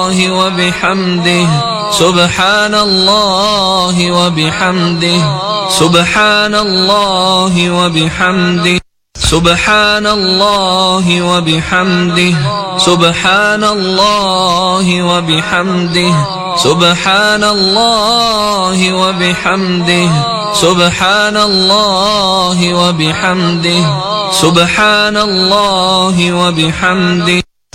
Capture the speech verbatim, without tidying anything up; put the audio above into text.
وبحمده سبحان الله وبحمده سبحان الله وبحمده سبحان الله وبحمده سبحان الله وبحمده سبحان الله وبحمده سبحان الله وبحمده سبحان الله وبحمده